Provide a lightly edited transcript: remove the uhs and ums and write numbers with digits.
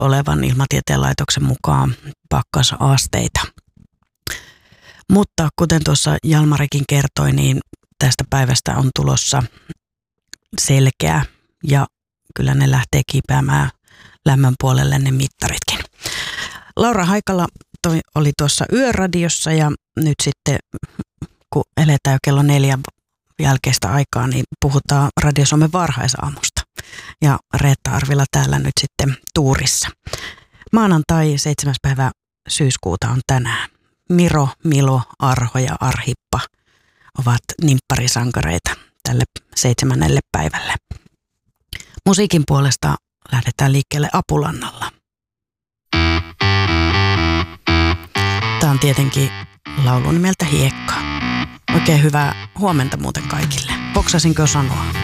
olevan Ilmatieteen laitoksen mukaan pakkasasteita. Mutta kuten tuossa Jalmarikin kertoi, niin tästä päivästä on tulossa selkeä ja kyllä ne lähtee kipeämään lämmön puolelle ne mittaritkin. Laura Haikala oli tuossa Yöradiossa ja nyt sitten kun eletään jo kello 4 jälkeistä aikaa, niin puhutaan Radio Suomen varhaisaamusta. Ja Reetta Arvila täällä nyt sitten tuurissa. Maanantai 7. päivä syyskuuta on tänään. Miro, Milo, Arho ja Arhippa ovat nimpparisankareita tälle 7. päivälle. Musiikin puolesta lähdetään liikkeelle Apulannalla. Tämä on tietenkin laulu nimeltä Hiekka. Oikein hyvää huomenta muuten kaikille. Hoksasinko sanoa?